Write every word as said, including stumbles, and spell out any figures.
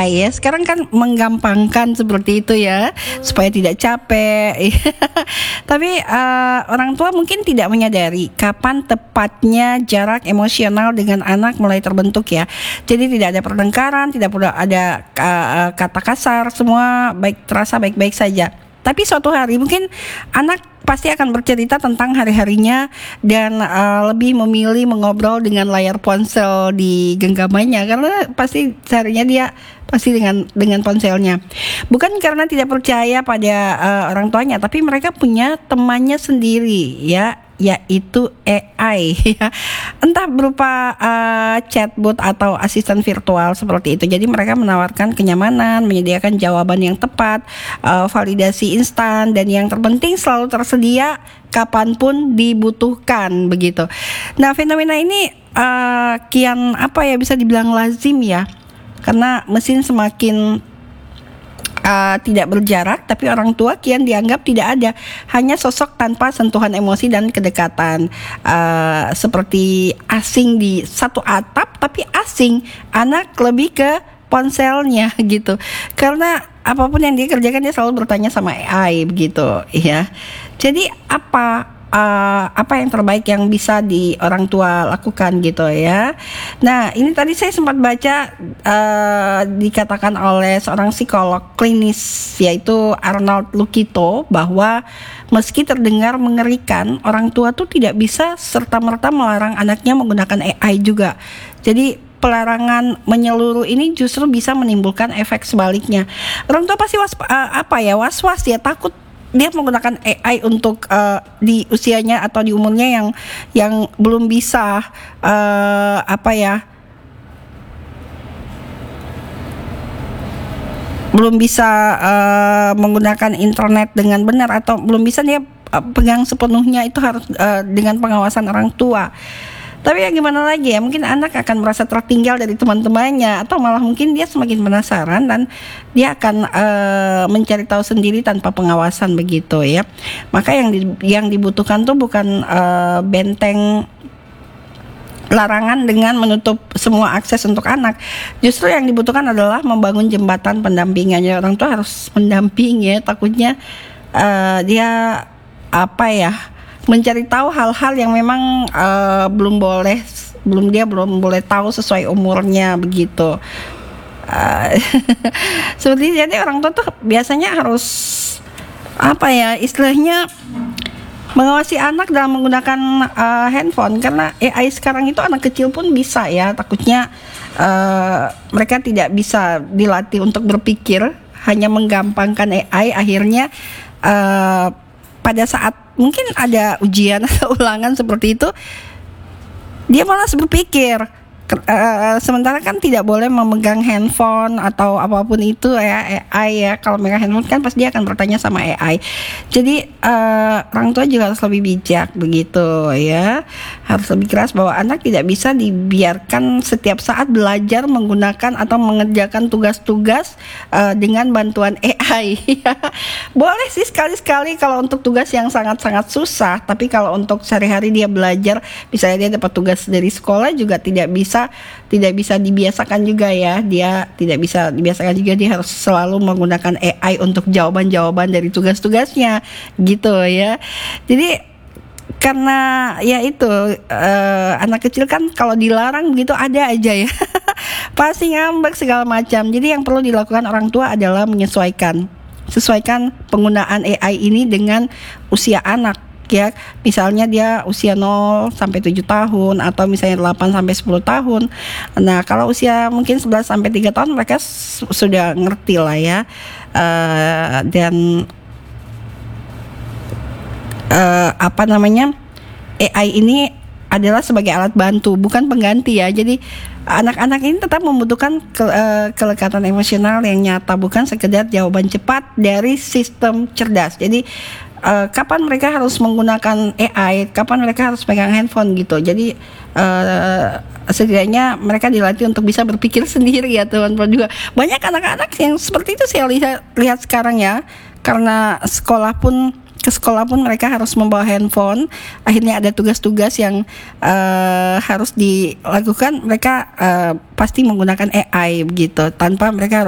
I ya. Sekarang kan menggampangkan seperti itu ya, supaya tidak capek. Tapi uh, orang tua mungkin tidak menyadari kapan tepatnya jarak emosional dengan anak mulai terbentuk ya. Jadi tidak ada pertengkaran, tidak perlu ada uh, kata kasar, semua baik terasa baik-baik saja. Tapi suatu hari mungkin anak pasti akan bercerita tentang hari-harinya dan uh, lebih memilih mengobrol dengan layar ponsel di genggamannya, karena pasti seharinya dia pasti dengan dengan ponselnya. Bukan karena tidak percaya pada uh, orang tuanya, tapi mereka punya temannya sendiri ya, yaitu A I ya. Entah berupa uh, chatbot atau asisten virtual seperti itu. Jadi mereka menawarkan kenyamanan, menyediakan jawaban yang tepat, uh, validasi instan, dan yang terpenting selalu tersedia kapanpun dibutuhkan begitu. Nah, fenomena ini uh, kian apa ya, bisa dibilang lazim ya, karena mesin semakin Uh, tidak berjarak, tapi orang tua kian dianggap tidak ada, hanya sosok tanpa sentuhan emosi dan kedekatan, uh, seperti asing di satu atap tapi asing. Anak lebih ke ponselnya gitu, karena apapun yang dia kerjakan dia selalu bertanya sama A I begitu ya. Jadi apa Uh, apa yang terbaik yang bisa di orang tua lakukan gitu ya. Nah, ini tadi saya sempat baca uh, dikatakan oleh seorang psikolog klinis, yaitu Arnold Lukito, bahwa meski terdengar mengerikan, orang tua tuh tidak bisa serta-merta melarang anaknya menggunakan A I juga. Jadi pelarangan menyeluruh ini justru bisa menimbulkan efek sebaliknya. Orang tua pasti was, uh, apa ya was-was ya, takut dia menggunakan A I untuk uh, di usianya atau di umurnya yang yang belum bisa uh, apa ya belum bisa uh, menggunakan internet dengan benar, atau belum bisa dia uh, pegang sepenuhnya, itu harus uh, dengan pengawasan orang tua. Tapi ya gimana lagi ya, mungkin anak akan merasa tertinggal dari teman-temannya, atau malah mungkin dia semakin penasaran dan dia akan uh, mencari tahu sendiri tanpa pengawasan begitu ya. Maka yang di, yang dibutuhkan tuh bukan uh, benteng larangan dengan menutup semua akses untuk anak. Justru yang dibutuhkan adalah membangun jembatan pendampingannya. Orang tua harus mendampingi ya, takutnya uh, dia apa ya mencari tahu hal-hal yang memang uh, belum boleh, belum dia belum boleh tahu sesuai umurnya begitu. Uh, seperti jadi orang tua tuh biasanya harus apa ya istilahnya mengawasi anak dalam menggunakan uh, handphone, karena A I sekarang itu anak kecil pun bisa ya. Takutnya uh, mereka tidak bisa dilatih untuk berpikir, hanya menggampangkan A I, akhirnya uh, pada saat mungkin ada ujian atau ulangan seperti itu, dia malas berpikir. Uh, sementara kan tidak boleh memegang handphone atau apapun itu ya, A I ya. Kalau memegang handphone kan pasti dia akan bertanya sama A I. Jadi uh, orang tua juga harus lebih bijak begitu ya. Harus lebih keras bahwa anak tidak bisa dibiarkan setiap saat belajar menggunakan atau mengerjakan tugas-tugas uh, dengan bantuan A I. Boleh sih sekali-sekali kalau untuk tugas yang sangat-sangat susah, tapi kalau untuk sehari-hari dia belajar, misalnya dia dapat tugas dari sekolah, juga tidak bisa tidak bisa dibiasakan juga ya. Dia tidak bisa dibiasakan juga, dia harus selalu menggunakan A I untuk jawaban-jawaban dari tugas-tugasnya gitu ya. Jadi karena ya itu uh, anak kecil kan kalau dilarang begitu ada aja ya pasti ngambek segala macam. Jadi yang perlu dilakukan orang tua adalah menyesuaikan sesuaikan penggunaan A I ini dengan usia anak ya. Misalnya dia usia nol sampai tujuh tahun, atau misalnya delapan sampai sepuluh tahun. Nah, kalau usia mungkin sebelas sampai tiga tahun mereka s- sudah ngerti lah ya. Uh, dan uh, apa namanya? A I ini adalah sebagai alat bantu, bukan pengganti ya. Jadi anak-anak ini tetap membutuhkan ke, uh, kelekatan emosional yang nyata, bukan sekedar jawaban cepat dari sistem cerdas. Jadi uh, kapan mereka harus menggunakan A I, kapan mereka harus pegang handphone gitu. Jadi uh, setidaknya mereka dilatih untuk bisa berpikir sendiri ya teman-teman juga. Banyak anak-anak yang seperti itu saya lihat lihat sekarang ya, karena sekolah pun ke sekolah pun mereka harus membawa handphone. Akhirnya ada tugas-tugas yang uh, harus dilakukan, mereka uh, pasti menggunakan A I begitu, tanpa mereka